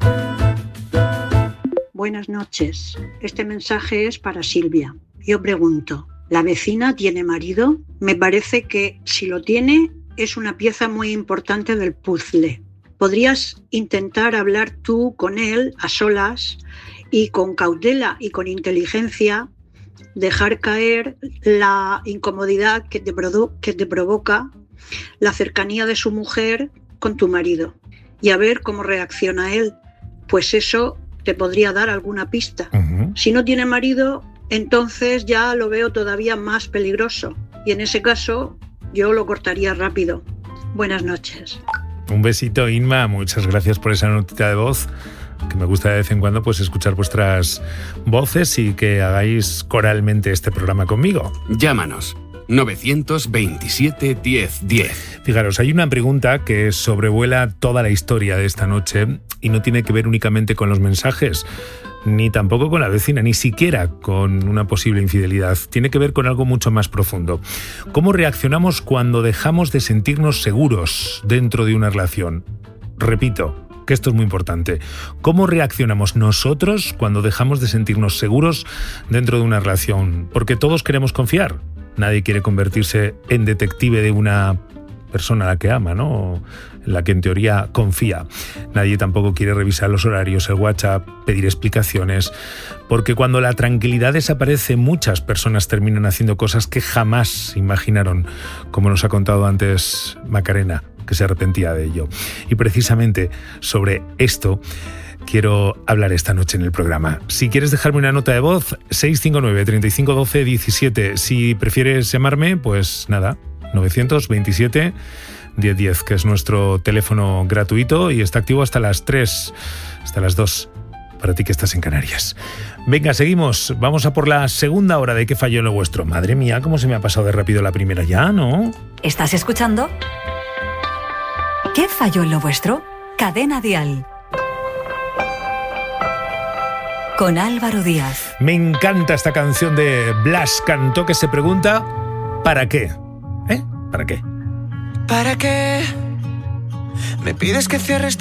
Buenas noches. Este mensaje es para Silvia. Yo pregunto, ¿la vecina tiene marido? Me parece que si lo tiene es una pieza muy importante del puzzle. ¿Podrías intentar hablar tú con él a solas y con cautela y con inteligencia dejar caer la incomodidad que te provoca la cercanía de su mujer con tu marido y a ver cómo reacciona él? Pues eso te podría dar alguna pista. Si no tiene marido, entonces ya lo veo todavía más peligroso y en ese caso yo lo cortaría rápido. Buenas noches. Un besito, Inma, muchas gracias por esa notita de voz, que me gusta de vez en cuando pues escuchar vuestras voces y que hagáis coralmente este programa conmigo. Llámanos 927 10 10. Fijaros, hay una pregunta que sobrevuela toda la historia de esta noche y no tiene que ver únicamente con los mensajes, ni tampoco con la vecina, ni siquiera con una posible infidelidad. Tiene que ver con algo mucho más profundo. ¿Cómo reaccionamos cuando dejamos de sentirnos seguros dentro de una relación? Repito, que esto es muy importante. ¿Cómo reaccionamos nosotros cuando dejamos de sentirnos seguros dentro de una relación? Porque todos queremos confiar. Nadie quiere convertirse en detective de una persona a la que ama, ¿no? En la que en teoría confía. Nadie tampoco quiere revisar los horarios, el WhatsApp, pedir explicaciones, porque cuando la tranquilidad desaparece, muchas personas terminan haciendo cosas que jamás imaginaron, como nos ha contado antes Macarena, que se arrepentía de ello. Y precisamente sobre esto quiero hablar esta noche en el programa. Si quieres dejarme una nota de voz, 659 35 12 17. Si prefieres llamarme, pues nada, 927 10 10, que es nuestro teléfono gratuito y está activo hasta las 3, hasta las 2, para ti que estás en Canarias. Venga, seguimos. Vamos a por la segunda hora de ¿Qué falló en lo vuestro? Madre mía, cómo se me ha pasado de rápido la primera ya, ¿no? ¿Estás escuchando? ¿Qué falló en lo vuestro? Cadena Dial. Con Álvaro Díaz. Me encanta esta canción de Blas Cantó, que se pregunta ¿para qué? ¿Para qué? ¿Para qué me pides que cierres